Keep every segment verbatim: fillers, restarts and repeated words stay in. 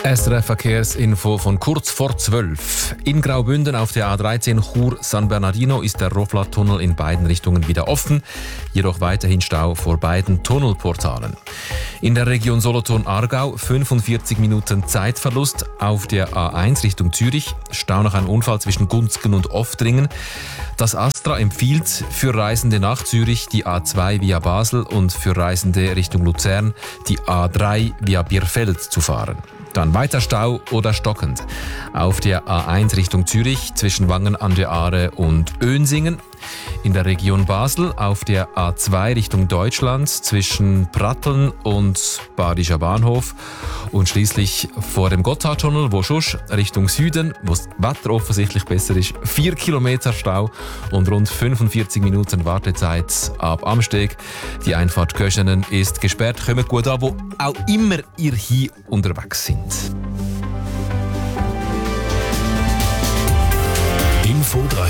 S R F Verkehrsinfo von kurz vor zwölf. In Graubünden auf der A dreizehn Chur-San Bernardino ist der Rofla-Tunnel in beiden Richtungen wieder offen, jedoch weiterhin Stau vor beiden Tunnelportalen. In der Region Solothurn-Aargau fünfundvierzig Minuten Zeitverlust auf der A eins Richtung Zürich, Stau nach einem Unfall zwischen Gunzgen und Oftringen. Das Astra empfiehlt für Reisende nach Zürich die A zwei via Basel und für Reisende Richtung Luzern die A drei via Bierfeld zu fahren. Dann weiter Stau oder stockend. Auf der A eins Richtung Zürich zwischen Wangen an der Aare und Önsingen. In der Region Basel auf der A zwei Richtung Deutschland zwischen Pratteln und Badischer Bahnhof. Und schließlich vor dem Gotthardtunnel, wo Schusch Richtung Süden, wo das Wetter offensichtlich besser ist, vier Kilometer Stau und rund fünfundvierzig Minuten Wartezeit ab Amsteg. Die Einfahrt Köschenen ist gesperrt. Kommt gut an, wo auch immer ihr hier unterwegs sind. Info drei.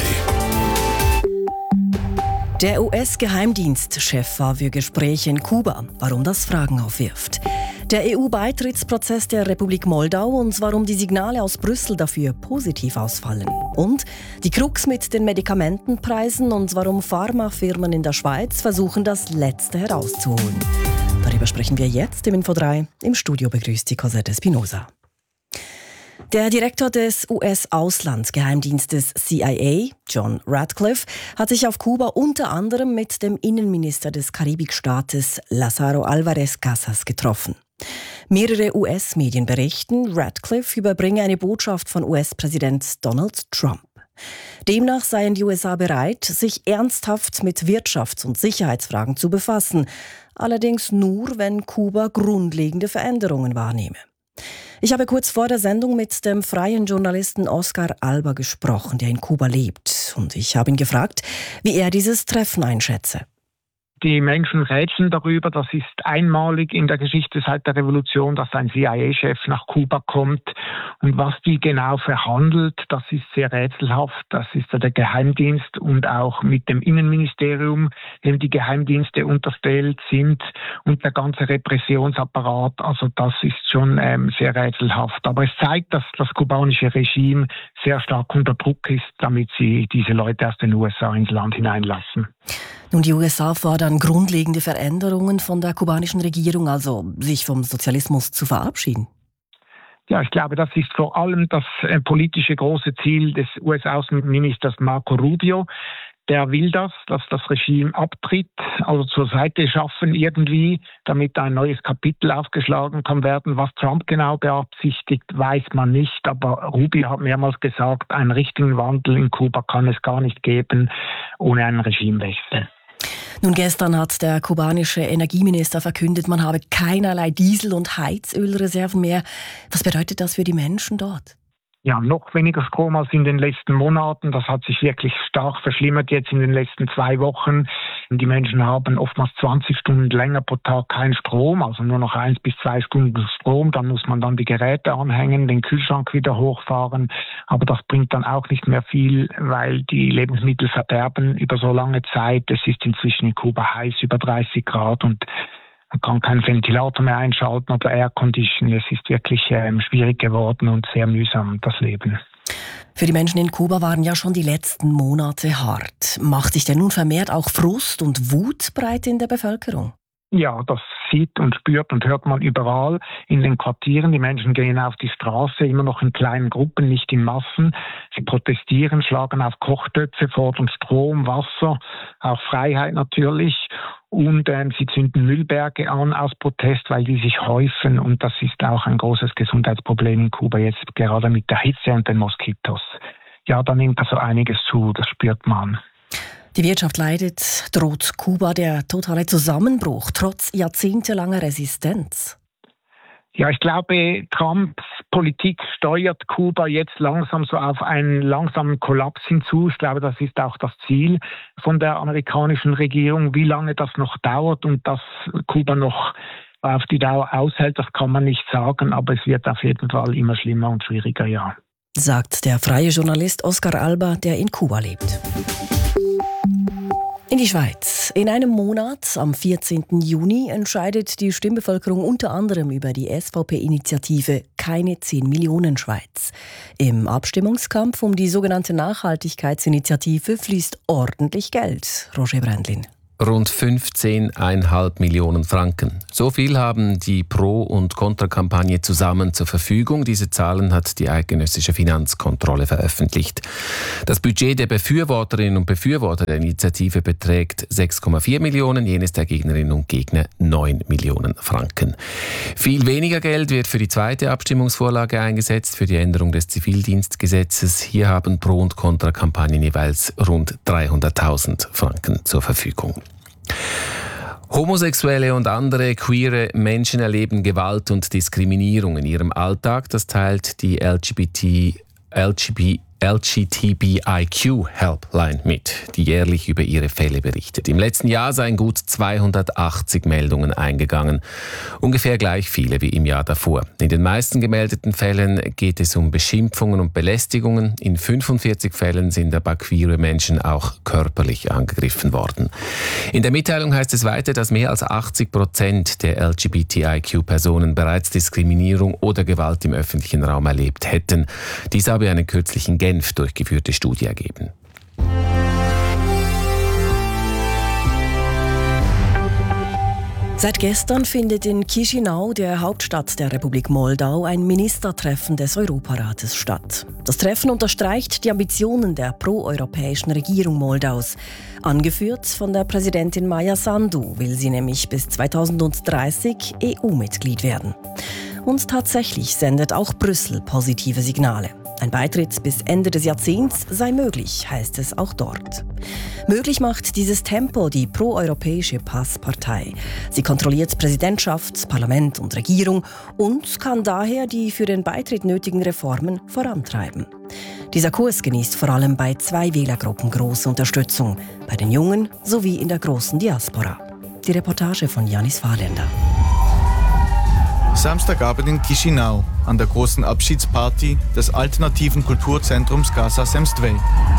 Der U S-Geheimdienstchef war für Gespräche in Kuba, warum das Fragen aufwirft. Der E U-Beitrittsprozess der Republik Moldau und warum die Signale aus Brüssel dafür positiv ausfallen. Und die Krux mit den Medikamentenpreisen und warum Pharmafirmen in der Schweiz versuchen, das Letzte herauszuholen. Darüber sprechen wir jetzt im Info drei. Im Studio begrüßt die Cosette Espinosa. Der Direktor des U S-Auslandsgeheimdienstes C I A, John Ratcliffe, hat sich auf Kuba unter anderem mit dem Innenminister des Karibikstaates Lázaro Álvarez Casas getroffen. Mehrere U S-Medien berichten, Ratcliffe überbringe eine Botschaft von U S-Präsident Donald Trump. Demnach seien die U S A bereit, sich ernsthaft mit Wirtschafts- und Sicherheitsfragen zu befassen, allerdings nur, wenn Kuba grundlegende Veränderungen wahrnehme. Ich habe kurz vor der Sendung mit dem freien Journalisten Oscar Alba gesprochen, der in Kuba lebt. Und ich habe ihn gefragt, wie er dieses Treffen einschätze. Die Menschen rätseln darüber, das ist einmalig in der Geschichte seit der Revolution, dass ein C I A-Chef nach Kuba kommt. Und was die genau verhandelt, das ist sehr rätselhaft. Das ist ja der Geheimdienst und auch mit dem Innenministerium, dem die Geheimdienste unterstellt sind, und der ganze Repressionsapparat. Also das ist schon ähm, sehr rätselhaft. Aber es zeigt, dass das kubanische Regime sehr stark unter Druck ist, damit sie diese Leute aus den U S A ins Land hineinlassen. Nun, die U S A fordern grundlegende Veränderungen von der kubanischen Regierung, also sich vom Sozialismus zu verabschieden. Ja, ich glaube, das ist vor allem das äh, politische große Ziel des U S-Außenministers Marco Rubio. Der will das, dass das Regime abtritt, also zur Seite schaffen irgendwie, damit ein neues Kapitel aufgeschlagen kann werden. Was Trump genau beabsichtigt, weiß man nicht. Aber Rubio hat mehrmals gesagt, einen richtigen Wandel in Kuba kann es gar nicht geben ohne einen Regimewechsel. Nun, gestern hat der kubanische Energieminister verkündet, man habe keinerlei Diesel- und Heizölreserven mehr. Was bedeutet das für die Menschen dort? Ja, noch weniger Strom als in den letzten Monaten. Das hat sich wirklich stark verschlimmert jetzt in den letzten zwei Wochen. Die Menschen haben oftmals zwanzig Stunden länger pro Tag keinen Strom, also nur noch eins bis zwei Stunden Strom. Dann muss man dann die Geräte anhängen, den Kühlschrank wieder hochfahren. Aber das bringt dann auch nicht mehr viel, weil die Lebensmittel verderben über so lange Zeit. Es ist inzwischen in Kuba heiß, über dreißig Grad, und man kann keinen Ventilator mehr einschalten oder Aircondition. Es ist wirklich ähm, schwierig geworden und sehr mühsam, das Leben. Für die Menschen in Kuba waren ja schon die letzten Monate hart. Macht sich denn nun vermehrt auch Frust und Wut breit in der Bevölkerung? Ja, das sieht und spürt und hört man überall in den Quartieren. Die Menschen gehen auf die Straße, immer noch in kleinen Gruppen, nicht in Massen. Sie protestieren, schlagen auf Kochtöpfe, fordern Strom, Wasser, auch Freiheit natürlich. Und ähm, sie zünden Müllberge an aus Protest, weil die sich häufen. Und das ist auch ein großes Gesundheitsproblem in Kuba jetzt, gerade mit der Hitze und den Moskitos. Ja, da nimmt also einiges zu, das spürt man. Die Wirtschaft leidet, droht Kuba der totale Zusammenbruch, trotz jahrzehntelanger Resistenz. Ja, ich glaube, Trumps Politik steuert Kuba jetzt langsam so auf einen langsamen Kollaps hinzu. Ich glaube, das ist auch das Ziel von der amerikanischen Regierung. Wie lange das noch dauert und dass Kuba noch auf die Dauer aushält, das kann man nicht sagen, aber es wird auf jeden Fall immer schlimmer und schwieriger, ja. Sagt der freie Journalist Oscar Alba, der in Kuba lebt. In die Schweiz. In einem Monat, am vierzehnten Juni, entscheidet die Stimmbevölkerung unter anderem über die S V P-Initiative keine zehn Millionen Schweiz. Im Abstimmungskampf um die sogenannte Nachhaltigkeitsinitiative fließt ordentlich Geld. Roger Brändlin. Rund fünfzehn Komma fünf Millionen Franken. So viel haben die Pro- und Kontrakampagne zusammen zur Verfügung. Diese Zahlen hat die eidgenössische Finanzkontrolle veröffentlicht. Das Budget der Befürworterinnen und Befürworter der Initiative beträgt sechs Komma vier Millionen, jenes der Gegnerinnen und Gegner neun Millionen Franken. Viel weniger Geld wird für die zweite Abstimmungsvorlage eingesetzt, für die Änderung des Zivildienstgesetzes. Hier haben Pro- und Kontrakampagnen jeweils rund dreihunderttausend Franken zur Verfügung. Homosexuelle und andere queere Menschen erleben Gewalt und Diskriminierung in ihrem Alltag. Das teilt die L G B T, L G B, L G B T I Q Helpline mit, die jährlich über ihre Fälle berichtet. Im letzten Jahr seien gut zweihundertachtzig Meldungen eingegangen, ungefähr gleich viele wie im Jahr davor. In den meisten gemeldeten Fällen geht es um Beschimpfungen und Belästigungen. In fünfundvierzig Fällen sind aber queere Menschen auch körperlich angegriffen worden. In der Mitteilung heißt es weiter, dass mehr als achtzig Prozent der L G B T I Q-Personen bereits Diskriminierung oder Gewalt im öffentlichen Raum erlebt hätten. Dies habe eine kürzlichen Genf durchgeführte Studie ergeben. Seit gestern findet in Chișinău, der Hauptstadt der Republik Moldau, ein Ministertreffen des Europarates statt. Das Treffen unterstreicht die Ambitionen der proeuropäischen Regierung Moldaus. Angeführt von der Präsidentin Maia Sandu will sie nämlich bis zweitausenddreißig E U-Mitglied werden. Und tatsächlich sendet auch Brüssel positive Signale. Ein Beitritt bis Ende des Jahrzehnts sei möglich, heißt es auch dort. Möglich macht dieses Tempo die proeuropäische PAS-Partei. Sie kontrolliert Präsidentschaft, Parlament und Regierung und kann daher die für den Beitritt nötigen Reformen vorantreiben. Dieser Kurs genießt vor allem bei zwei Wählergruppen große Unterstützung, bei den Jungen sowie in der großen Diaspora. Die Reportage von Janis Fahrländer. Samstagabend in Chișinău, an der großen Abschiedsparty des alternativen Kulturzentrums Casa Semstvei.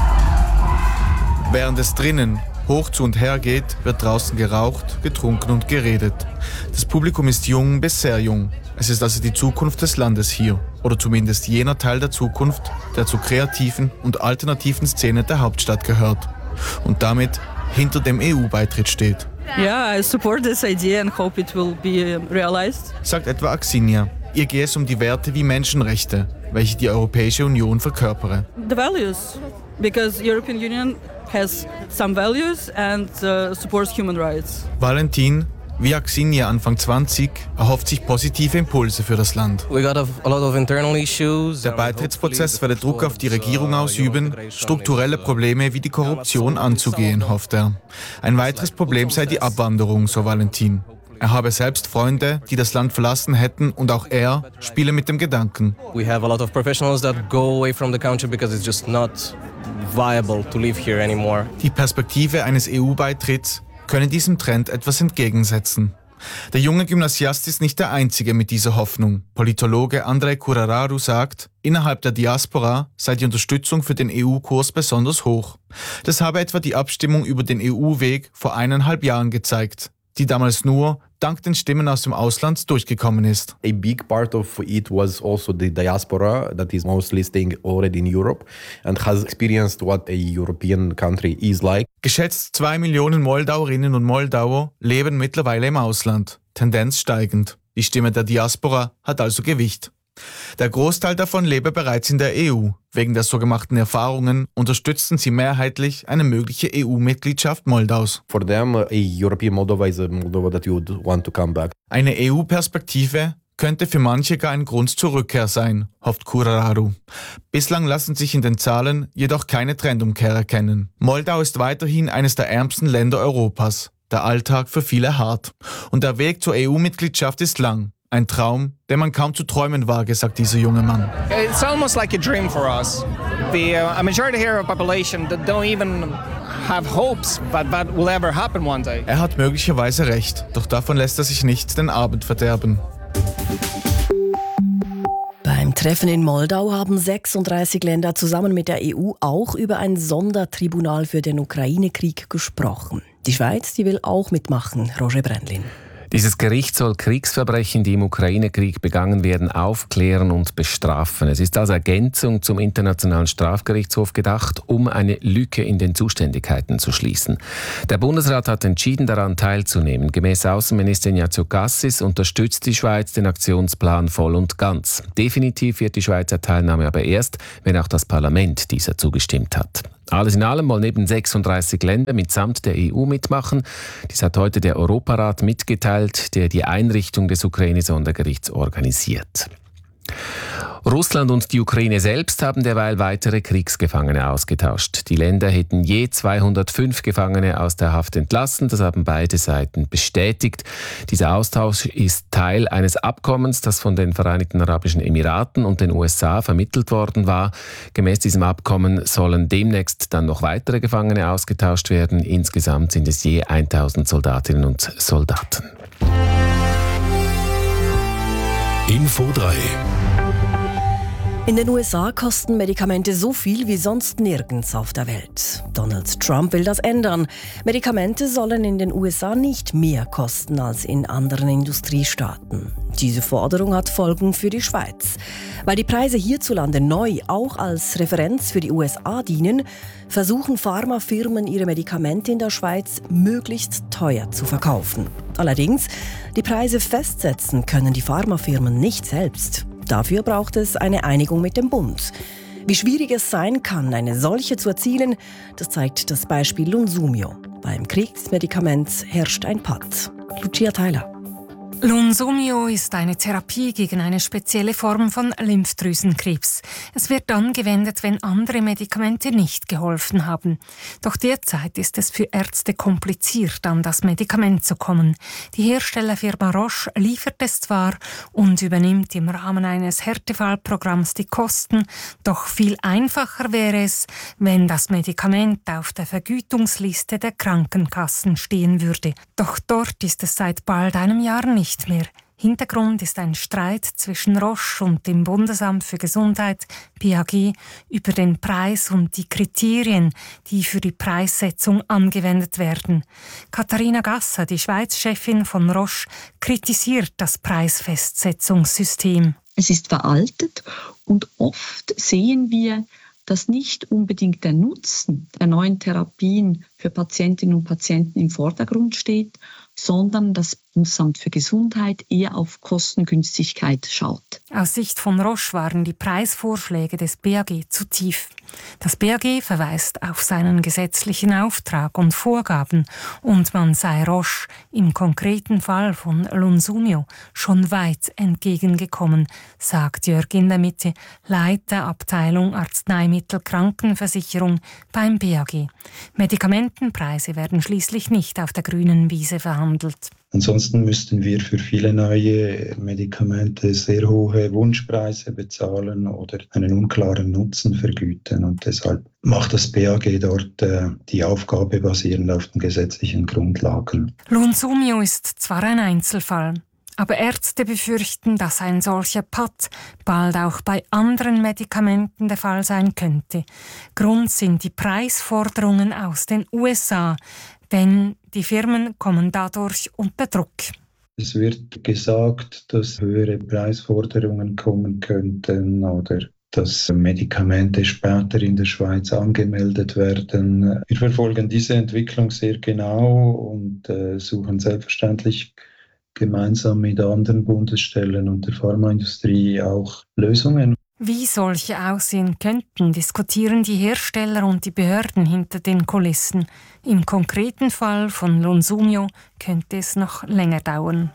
Während es drinnen hoch zu und her geht, wird draußen geraucht, getrunken und geredet. Das Publikum ist jung bis sehr jung. Es ist also die Zukunft des Landes hier. Oder zumindest jener Teil der Zukunft, der zur kreativen und alternativen Szene der Hauptstadt gehört. Und damit hinter dem E U-Beitritt steht. Yeah, I support this idea and hope it will be realized. Sagt etwa Axinia. Ihr gehe es um die Werte wie Menschenrechte, welche die Europäische Union verkörpere. The values, because European Union has some values and uh, supports human rights. Valentin, wie Axinia Anfang zwanzig, erhofft sich positive Impulse für das Land. Der Beitrittsprozess werde Druck auf die Regierung ausüben, strukturelle Probleme wie die Korruption anzugehen, hofft er. Ein weiteres Problem sei die Abwanderung, so Valentin. Er habe selbst Freunde, die das Land verlassen hätten, und auch er spiele mit dem Gedanken. We have a lot of professionals that go away from the country because it's just not viable to live here anymore. Die Perspektive eines E U-Beitritts könne diesem Trend etwas entgegensetzen. Der junge Gymnasiast ist nicht der Einzige mit dieser Hoffnung. Politologe Andrei Curararu sagt, innerhalb der Diaspora sei die Unterstützung für den E U-Kurs besonders hoch. Das habe etwa die Abstimmung über den E U-Weg vor eineinhalb Jahren gezeigt, die damals nur dank den Stimmen aus dem Ausland durchgekommen ist. A big part of it was also the diaspora that is mostly staying already in Europe and has experienced what a European country is like. Geschätzt zwei Millionen Moldauerinnen und Moldauer leben mittlerweile im Ausland, Tendenz steigend. Die Stimme der Diaspora hat also Gewicht. Der Großteil davon lebe bereits in der E U. Wegen der so gemachten Erfahrungen unterstützten sie mehrheitlich eine mögliche E U-Mitgliedschaft Moldaus. For them, a European Moldova is a Moldova that you would want to come back. Eine E U-Perspektive könnte für manche gar ein Grund zur Rückkehr sein, hofft Curararu. Bislang lassen sich in den Zahlen jedoch keine Trendumkehr erkennen. Moldau ist weiterhin eines der ärmsten Länder Europas. Der Alltag für viele hart. Und der Weg zur E U-Mitgliedschaft ist lang. Ein Traum, den man kaum zu träumen wage, sagt dieser junge Mann. It's almost like a dream for us. The uh, a majority here of population that don't even have hopes that that will ever happen one day. Er hat möglicherweise recht, doch davon lässt er sich nicht den Abend verderben. Beim Treffen in Moldau haben sechsunddreißig Länder zusammen mit der E U auch über ein Sondertribunal für den Ukraine-Krieg gesprochen. Die Schweiz, die will auch mitmachen, Roger Brändlin. Dieses Gericht soll Kriegsverbrechen, die im Ukraine-Krieg begangen werden, aufklären und bestrafen. Es ist als Ergänzung zum Internationalen Strafgerichtshof gedacht, um eine Lücke in den Zuständigkeiten zu schließen. Der Bundesrat hat entschieden, daran teilzunehmen. Gemäß Außenminister Ignazio Cassis unterstützt die Schweiz den Aktionsplan voll und ganz. Definitiv wird die Schweizer Teilnahme aber erst, wenn auch das Parlament dieser zugestimmt hat. Alles in allem wollen eben sechsunddreißig Länder mitsamt der E U mitmachen. Dies hat heute der Europarat mitgeteilt, der die Einrichtung des Ukraine-Sondergerichts organisiert. Russland und die Ukraine selbst haben derweil weitere Kriegsgefangene ausgetauscht. Die Länder hätten je zweihundertfünf Gefangene aus der Haft entlassen. Das haben beide Seiten bestätigt. Dieser Austausch ist Teil eines Abkommens, das von den Vereinigten Arabischen Emiraten und den U S A vermittelt worden war. Gemäß diesem Abkommen sollen demnächst dann noch weitere Gefangene ausgetauscht werden. Insgesamt sind es je tausend Soldatinnen und Soldaten. Info drei. In den U S A kosten Medikamente so viel wie sonst nirgends auf der Welt. Donald Trump will das ändern. Medikamente sollen in den U S A nicht mehr kosten als in anderen Industriestaaten. Diese Forderung hat Folgen für die Schweiz. Weil die Preise hierzulande neu auch als Referenz für die U S A dienen, versuchen Pharmafirmen, ihre Medikamente in der Schweiz möglichst teuer zu verkaufen. Allerdings, die Preise festsetzen können die Pharmafirmen nicht selbst. Dafür braucht es eine Einigung mit dem Bund. Wie schwierig es sein kann, eine solche zu erzielen, das zeigt das Beispiel Lunsumio. Beim Kriegsmedikament herrscht ein Patt. Lucia Theiler. Lunsumio ist eine Therapie gegen eine spezielle Form von Lymphdrüsenkrebs. Es wird angewendet, wenn andere Medikamente nicht geholfen haben. Doch derzeit ist es für Ärzte kompliziert, an das Medikament zu kommen. Die Herstellerfirma Roche liefert es zwar und übernimmt im Rahmen eines Härtefallprogramms die Kosten, doch viel einfacher wäre es, wenn das Medikament auf der Vergütungsliste der Krankenkassen stehen würde. Doch dort ist es seit bald einem Jahr nicht. Nicht mehr. Hintergrund ist ein Streit zwischen Roche und dem Bundesamt für Gesundheit, B A G, über den Preis und die Kriterien, die für die Preissetzung angewendet werden. Katharina Gasser, die Schweiz-Chefin von Roche, kritisiert das Preisfestsetzungssystem. Es ist veraltet und oft sehen wir, dass nicht unbedingt der Nutzen der neuen Therapien für Patientinnen und Patienten im Vordergrund steht, sondern das Bundesamt für Gesundheit eher auf Kostengünstigkeit schaut. Aus Sicht von Roche waren die Preisvorschläge des B A G zu tief. Das B A G verweist auf seinen gesetzlichen Auftrag und Vorgaben und man sei Roche im konkreten Fall von Lunsumio schon weit entgegengekommen, sagt Jörg in der Mitte, Leiter Abteilung Arzneimittelkrankenversicherung beim B A G. Medikamentenpreise werden schließlich nicht auf der grünen Wiese verhandelt. Ansonsten müssten wir für viele neue Medikamente sehr hohe Wunschpreise bezahlen oder einen unklaren Nutzen vergüten. Und deshalb macht das B A G dort äh, die Aufgabe basierend auf den gesetzlichen Grundlagen. Lunsumio ist zwar ein Einzelfall, aber Ärzte befürchten, dass ein solcher Patt bald auch bei anderen Medikamenten der Fall sein könnte. Grund sind die Preisforderungen aus den U S A, denn die Firmen kommen dadurch unter Druck. Es wird gesagt, dass höhere Preisforderungen kommen könnten oder dass Medikamente später in der Schweiz angemeldet werden. Wir verfolgen diese Entwicklung sehr genau und äh, suchen selbstverständlich gemeinsam mit anderen Bundesstellen und der Pharmaindustrie auch Lösungen. Wie solche aussehen könnten, diskutieren die Hersteller und die Behörden hinter den Kulissen. Im konkreten Fall von Lunsumio könnte es noch länger dauern.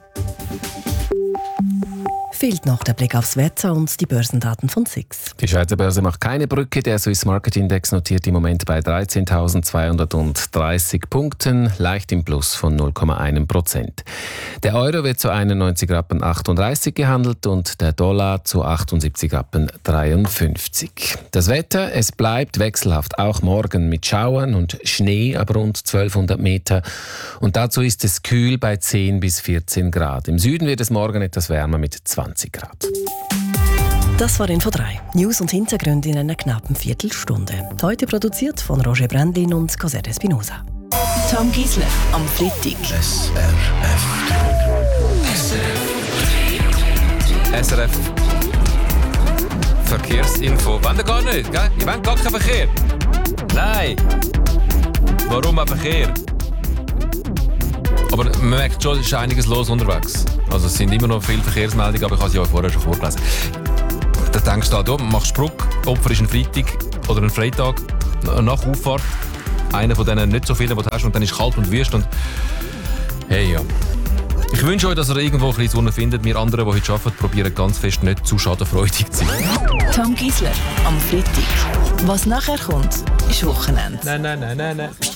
Fehlt noch der Blick aufs Wetter und die Börsendaten von S I X. Die Schweizer Börse macht keine Brücke. Der Swiss Market Index notiert im Moment bei dreizehntausendzweihundertdreißig Punkten, leicht im Plus von null Komma eins Prozent. Der Euro wird zu einundneunzig Rappen achtunddreißig gehandelt und der Dollar zu achtundsiebzig Rappen dreiundfünfzig. Das Wetter, es bleibt wechselhaft, auch morgen mit Schauern und Schnee ab rund zwölfhundert Meter. Und dazu ist es kühl bei zehn bis vierzehn Grad. Im Süden wird es morgen etwas wärmer mit zwanzig Grad. Das war Info drei. News und Hintergründe in einer knappen Viertelstunde. Heute produziert von Roger Brandlin und Cosette Espinosa. Tom Gisler am Freitag. S R F S R F Verkehrsinfo. Wollen ihr gar nicht, gell? Ihr wollt gar keinen Verkehr? Nein. Warum ein Verkehr? Aber man merkt schon, es ist einiges los unterwegs. Also es sind immer noch viele Verkehrsmeldungen, aber ich habe sie ja vorher schon vorgelesen. Da denkst du, du machst Bruck, Opfer ist ein Freitag oder ein Freitag nach Auffahrt. Einer von denen nicht so vielen, die du hast, und dann ist es kalt und wüst. Und hey, ja. Ich wünsche euch, dass ihr irgendwo ein bisschen Sonne findet. Wir anderen, die heute arbeiten, probieren ganz fest nicht zu schadenfreudig zu sein. Tom Giesler am Freitag. Was nachher kommt, ist Wochenende. Nein, nein, nein, nein, nein.